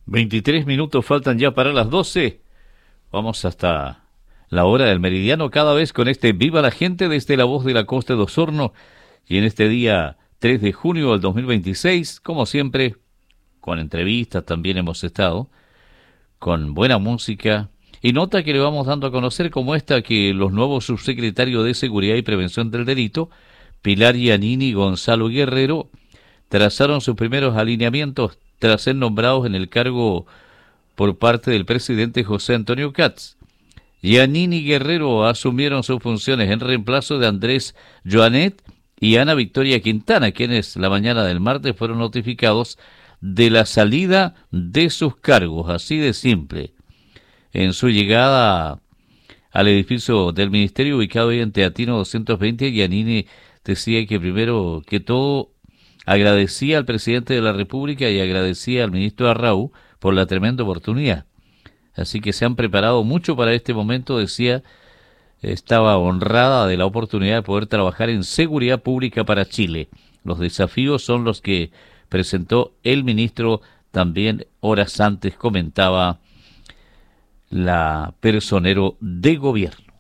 23 minutos faltan ya para las 12. Vamos hasta la hora del meridiano cada vez con este Viva la Gente desde la voz de la costa de Osorno. Y en este día 3 de junio del 2026, como siempre, con entrevistas también hemos estado, con buena música y nota que le vamos dando a conocer como esta que los nuevos subsecretarios de Seguridad y Prevención del Delito, Pilar Giannini y Gonzalo Guerrero, trazaron sus primeros alineamientos tras ser nombrados en el cargo por parte del presidente José Antonio Katz. Giannini y Guerrero asumieron sus funciones en reemplazo de Andrés Joanet y Ana Victoria Quintana, quienes la mañana del martes fueron notificados de la salida de sus cargos, así de simple. En su llegada al edificio del ministerio ubicado en Teatino 220, Giannini decía que primero que todo agradecía al presidente de la República y agradecía al ministro Arrau por la tremenda oportunidad. Así que se han preparado mucho para este momento, decía, estaba honrada de la oportunidad de poder trabajar en seguridad pública para Chile. Los desafíos son los que presentó el ministro también horas antes, comentaba la personero de gobierno.